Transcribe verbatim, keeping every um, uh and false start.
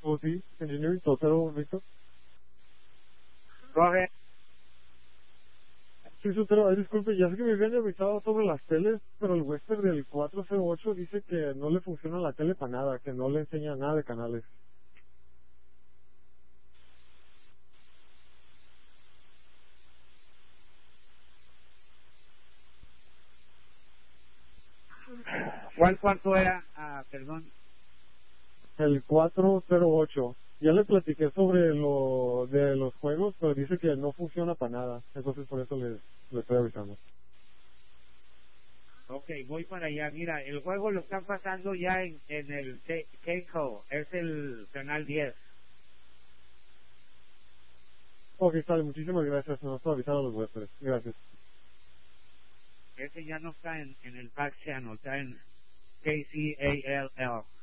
Oh, sí, Engineering Sotero, Víctor. Go ahead. Sí, Sotero, ay, disculpe, ya sé que me habían avisado sobre las teles, pero el Western del cuatro cero ocho dice que no le funciona la tele para nada, que no le enseña nada de canales. ¿Cuál cuarto era? Ah, perdón. El cuatro cero ocho. Ya le platiqué sobre lo de los juegos, pero dice que no funciona para nada. Entonces por eso le, le estoy avisando. Ok, voy para allá. Mira, el juego lo están pasando ya en, en el Keiko. Es el canal diez. Ok, sale, muchísimas gracias. Nos va a avisar a los huéspedes. Gracias. Ese ya no está en, en el Pack Channel, está en K C A L L.